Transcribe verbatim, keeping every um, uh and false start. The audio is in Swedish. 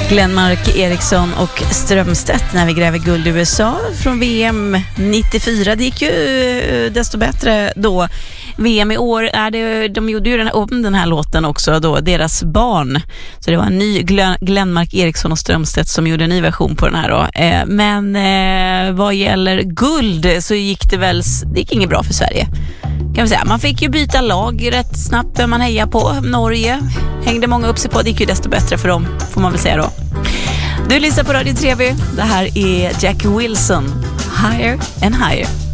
Glenmark Eriksson och Strömstedt när vi gräver guld i U S A från V M nittiofyra. Det gick ju desto bättre då. V M i år är det, de gjorde ju den, om den här låten också då, deras barn. Så det var en ny Glen, Glenmark Eriksson och Strömstedt som gjorde en ny version på den här då. Eh, men eh, vad gäller guld så gick det väl, det gick inget bra för Sverige. Kan vi säga. Man fick ju byta lag rätt snabbt där man hejar på. Norge hängde många upp sig på. Det gick ju desto bättre för dem, får man väl säga då. Du lyssnar på Radio tre B. Det här är Jackie Wilson. Higher and higher.